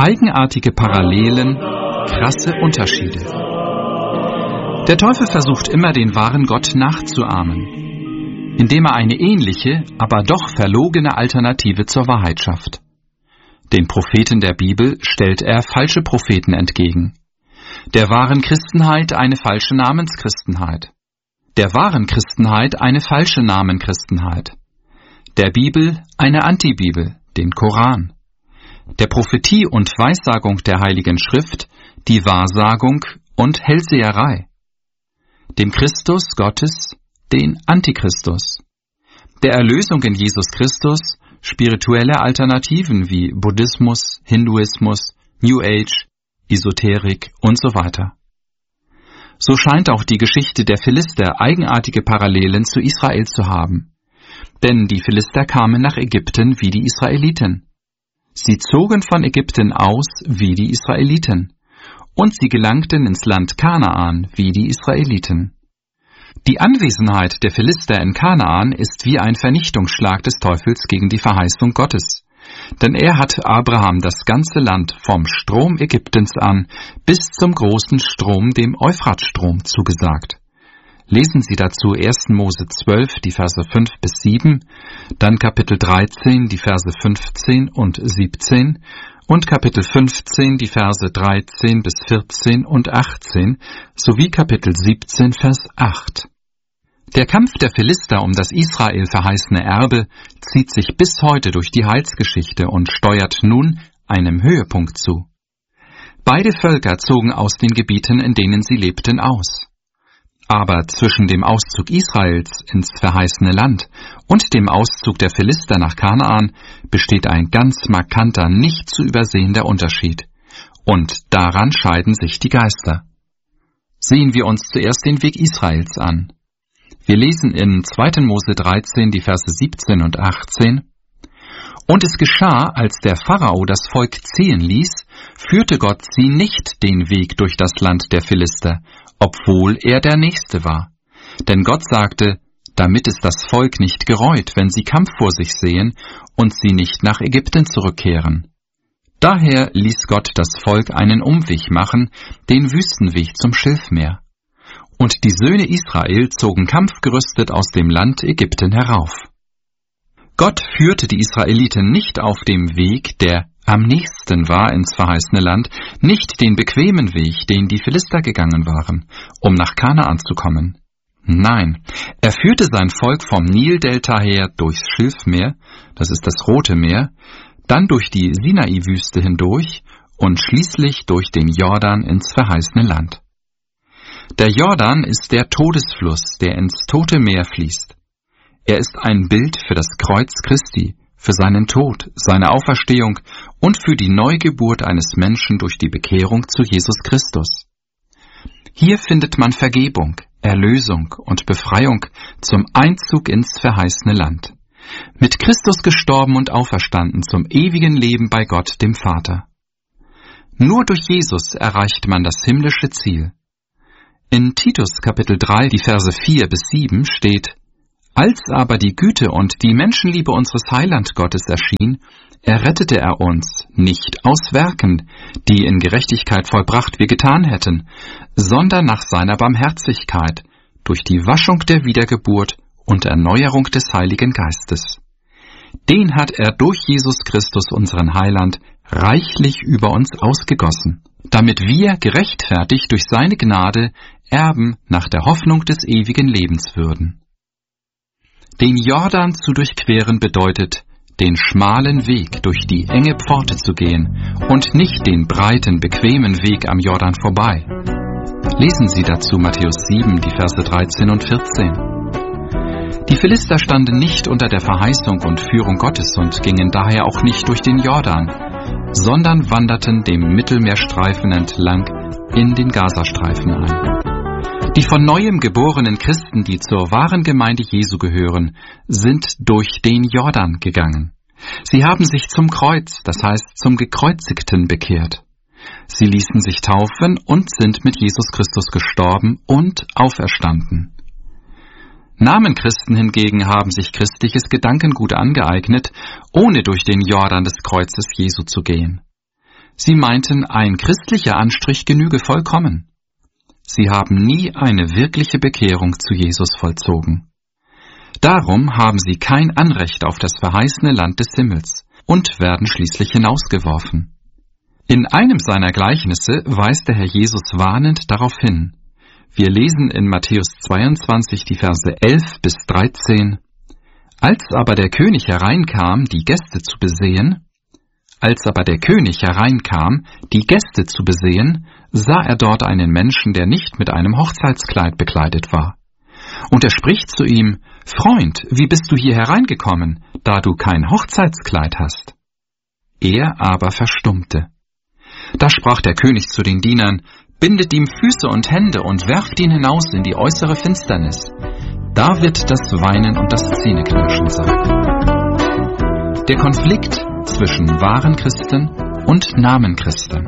Eigenartige Parallelen, krasse Unterschiede. Der Teufel versucht immer, den wahren Gott nachzuahmen, indem er eine ähnliche, aber doch verlogene Alternative zur Wahrheit schafft. Den Propheten der Bibel stellt er falsche Propheten entgegen. Der wahren Christenheit eine falsche Namenschristenheit. Der wahren Christenheit eine falsche Namenchristenheit. Der Bibel eine Antibibel, den Koran. Der Prophetie und Weissagung der Heiligen Schrift die Wahrsagung und Hellseherei. Dem Christus Gottes den Antichristus. Der Erlösung in Jesus Christus spirituelle Alternativen wie Buddhismus, Hinduismus, New Age, Esoterik und so weiter. So scheint auch die Geschichte der Philister eigenartige Parallelen zu Israel zu haben. Denn die Philister kamen nach Ägypten wie die Israeliten. Sie zogen von Ägypten aus wie die Israeliten. Und sie gelangten ins Land Kanaan wie die Israeliten. Die Anwesenheit der Philister in Kanaan ist wie ein Vernichtungsschlag des Teufels gegen die Verheißung Gottes. Denn er hat Abraham das ganze Land vom Strom Ägyptens an bis zum großen Strom, dem Euphratstrom, zugesagt. Lesen Sie dazu 1. Mose 12, die Verse 5 bis 7, dann Kapitel 13, die Verse 15 und 17 und Kapitel 15, die Verse 13 bis 14 und 18 sowie Kapitel 17, Vers 8. Der Kampf der Philister um das Israel verheißene Erbe zieht sich bis heute durch die Heilsgeschichte und steuert nun einem Höhepunkt zu. Beide Völker zogen aus den Gebieten, in denen sie lebten, aus. Aber zwischen dem Auszug Israels ins verheißene Land und dem Auszug der Philister nach Kanaan besteht ein ganz markanter, nicht zu übersehender Unterschied. Und daran scheiden sich die Geister. Sehen wir uns zuerst den Weg Israels an. Wir lesen in 2. Mose 13 die Verse 17 und 18. Und es geschah, als der Pharao das Volk ziehen ließ, führte Gott sie nicht den Weg durch das Land der Philister, obwohl er der Nächste war. Denn Gott sagte, damit es das Volk nicht gereut, wenn sie Kampf vor sich sehen und sie nicht nach Ägypten zurückkehren. Daher ließ Gott das Volk einen Umweg machen, den Wüstenweg zum Schilfmeer. Und die Söhne Israel zogen kampfgerüstet aus dem Land Ägypten herauf. Gott führte die Israeliten nicht auf dem Weg, der am nächsten war ins verheißene Land, nicht den bequemen Weg, den die Philister gegangen waren, um nach Kanaan zu kommen. Nein, er führte sein Volk vom Nildelta her durchs Schilfmeer, das ist das Rote Meer, dann durch die Sinai-Wüste hindurch und schließlich durch den Jordan ins verheißene Land. Der Jordan ist der Todesfluss, der ins Tote Meer fließt. Er ist ein Bild für das Kreuz Christi, für seinen Tod, seine Auferstehung und für die Neugeburt eines Menschen durch die Bekehrung zu Jesus Christus. Hier findet man Vergebung, Erlösung und Befreiung zum Einzug ins verheißene Land. Mit Christus gestorben und auferstanden zum ewigen Leben bei Gott, dem Vater. Nur durch Jesus erreicht man das himmlische Ziel. In Titus Kapitel 3, die Verse 4 bis 7 steht: Als aber die Güte und die Menschenliebe unseres Heiland Gottes erschien, errettete er uns nicht aus Werken, die in Gerechtigkeit vollbracht wir getan hätten, sondern nach seiner Barmherzigkeit, durch die Waschung der Wiedergeburt und Erneuerung des Heiligen Geistes. Den hat er durch Jesus Christus, unseren Heiland, reichlich über uns ausgegossen, damit wir, gerechtfertigt durch seine Gnade, Erben nach der Hoffnung des ewigen Lebens würden. Den Jordan zu durchqueren bedeutet, den schmalen Weg durch die enge Pforte zu gehen und nicht den breiten, bequemen Weg am Jordan vorbei. Lesen Sie dazu Matthäus 7, die Verse 13 und 14. Die Philister standen nicht unter der Verheißung und Führung Gottes und gingen daher auch nicht durch den Jordan, sondern wanderten dem Mittelmeerstreifen entlang in den Gazastreifen ein. Die von neuem geborenen Christen, die zur wahren Gemeinde Jesu gehören, sind durch den Jordan gegangen. Sie haben sich zum Kreuz, das heißt zum Gekreuzigten, bekehrt. Sie ließen sich taufen und sind mit Jesus Christus gestorben und auferstanden. Namenchristen hingegen haben sich christliches Gedankengut angeeignet, ohne durch den Jordan des Kreuzes Jesu zu gehen. Sie meinten, ein christlicher Anstrich genüge vollkommen. Sie haben nie eine wirkliche Bekehrung zu Jesus vollzogen. Darum haben sie kein Anrecht auf das verheißene Land des Himmels und werden schließlich hinausgeworfen. In einem seiner Gleichnisse weist der Herr Jesus warnend darauf hin. Wir lesen in Matthäus 22 die Verse 11 bis 13. Als aber der König hereinkam, die Gäste zu besehen, sah er dort einen Menschen, der nicht mit einem Hochzeitskleid bekleidet war. Und er spricht zu ihm: Freund, wie bist du hier hereingekommen, da du kein Hochzeitskleid hast? Er aber verstummte. Da sprach der König zu den Dienern: Bindet ihm Füße und Hände und werft ihn hinaus in die äußere Finsternis. Da wird das Weinen und das Zähneknirschen sein. Der Konflikt zwischen wahren Christen und Namenchristen.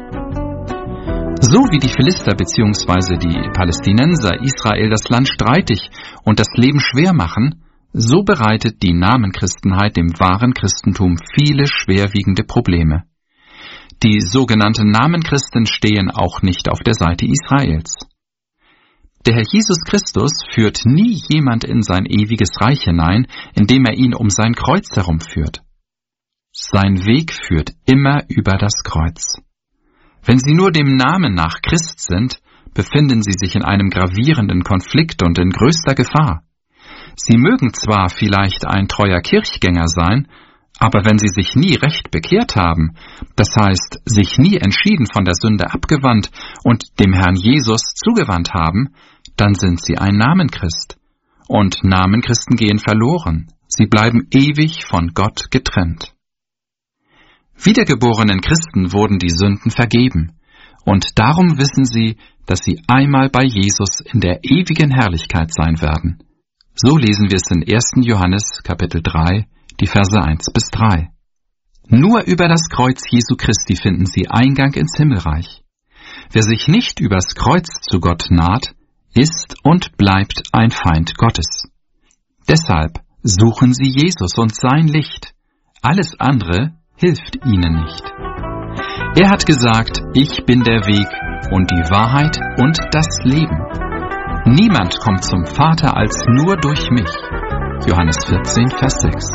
So wie die Philister bzw. die Palästinenser Israel das Land streitig und das Leben schwer machen, so bereitet die Namenchristenheit dem wahren Christentum viele schwerwiegende Probleme. Die sogenannten Namenchristen stehen auch nicht auf der Seite Israels. Der Herr Jesus Christus führt nie jemand in sein ewiges Reich hinein, indem er ihn um sein Kreuz herumführt. Sein Weg führt immer über das Kreuz. Wenn Sie nur dem Namen nach Christ sind, befinden Sie sich in einem gravierenden Konflikt und in größter Gefahr. Sie mögen zwar vielleicht ein treuer Kirchgänger sein, aber wenn Sie sich nie recht bekehrt haben, das heißt, sich nie entschieden von der Sünde abgewandt und dem Herrn Jesus zugewandt haben, dann sind Sie ein Namenchrist. Und Namenchristen gehen verloren. Sie bleiben ewig von Gott getrennt. Wiedergeborenen Christen wurden die Sünden vergeben. Und darum wissen sie, dass sie einmal bei Jesus in der ewigen Herrlichkeit sein werden. So lesen wir es in 1. Johannes, Kapitel 3, die Verse 1 bis 3. Nur über das Kreuz Jesu Christi finden sie Eingang ins Himmelreich. Wer sich nicht übers Kreuz zu Gott naht, ist und bleibt ein Feind Gottes. Deshalb suchen sie Jesus und sein Licht. Alles andere hilft ihnen nicht. Er hat gesagt: Ich bin der Weg und die Wahrheit und das Leben. Niemand kommt zum Vater als nur durch mich. Johannes 14, Vers 6.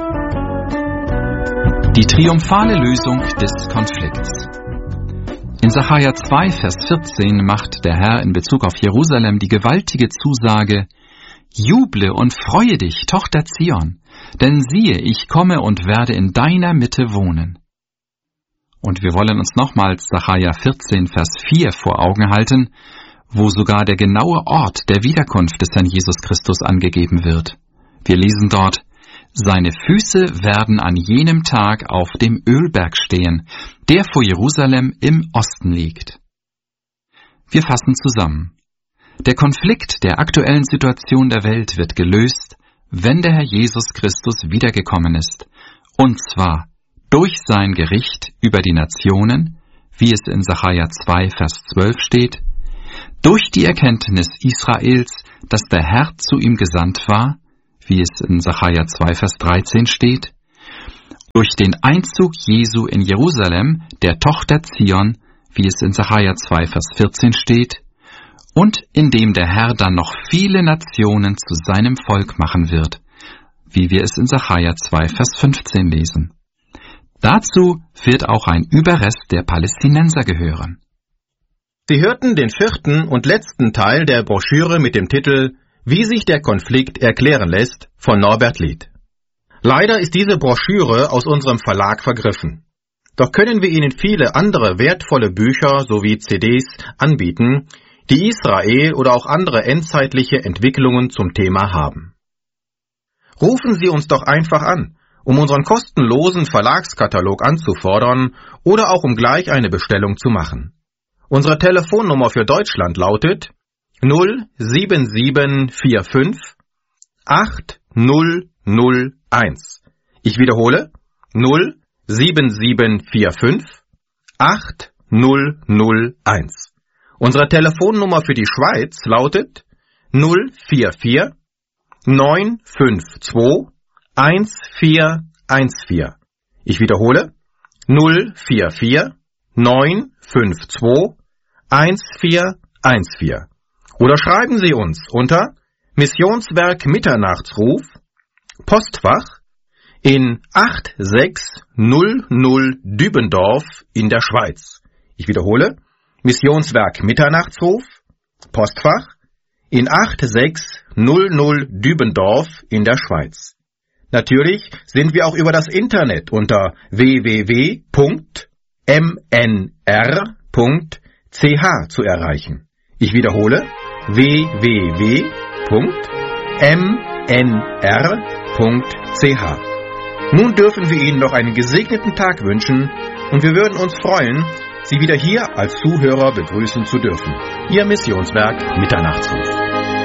Die triumphale Lösung des Konflikts. In Sacharja 2, Vers 14 macht der Herr in Bezug auf Jerusalem die gewaltige Zusage: Juble und freue dich, Tochter Zion, denn siehe, ich komme und werde in deiner Mitte wohnen. Und wir wollen uns nochmals Sacharja 14, Vers 4 vor Augen halten, wo sogar der genaue Ort der Wiederkunft des Herrn Jesus Christus angegeben wird. Wir lesen dort: Seine Füße werden an jenem Tag auf dem Ölberg stehen, der vor Jerusalem im Osten liegt. Wir fassen zusammen. Der Konflikt der aktuellen Situation der Welt wird gelöst, wenn der Herr Jesus Christus wiedergekommen ist, und zwar durch sein Gericht über die Nationen, wie es in Sacharja 2, Vers 12 steht, durch die Erkenntnis Israels, dass der Herr zu ihm gesandt war, wie es in Sacharja 2, Vers 13 steht, durch den Einzug Jesu in Jerusalem, der Tochter Zion, wie es in Sacharja 2, Vers 14 steht, und indem der Herr dann noch viele Nationen zu seinem Volk machen wird, wie wir es in Sacharja 2, Vers 15 lesen. Dazu wird auch ein Überrest der Palästinenser gehören. Sie hörten den 4. und letzten Teil der Broschüre mit dem Titel »Wie sich der Konflikt erklären lässt« von Norbert Lied. Leider ist diese Broschüre aus unserem Verlag vergriffen. Doch können wir Ihnen viele andere wertvolle Bücher sowie CDs anbieten, die Israel oder auch andere endzeitliche Entwicklungen zum Thema haben. Rufen Sie uns doch einfach an, um unseren kostenlosen Verlagskatalog anzufordern oder auch um gleich eine Bestellung zu machen. Unsere Telefonnummer für Deutschland lautet 07745 8001. Ich wiederhole 07745 8001. Unsere Telefonnummer für die Schweiz lautet 044 952 1414. Ich wiederhole 044 952 1414. Oder schreiben Sie uns unter Missionswerk Mitternachtsruf, Postfach in 8600 Dübendorf in der Schweiz. Ich wiederhole, Missionswerk Mitternachtsruf, Postfach in 8600 Dübendorf in der Schweiz. Natürlich sind wir auch über das Internet unter www.mnr.ch zu erreichen. Ich wiederhole, www.mnr.ch. Nun dürfen wir Ihnen noch einen gesegneten Tag wünschen und wir würden uns freuen, Sie wieder hier als Zuhörer begrüßen zu dürfen. Ihr Missionswerk Mitternachtsruf.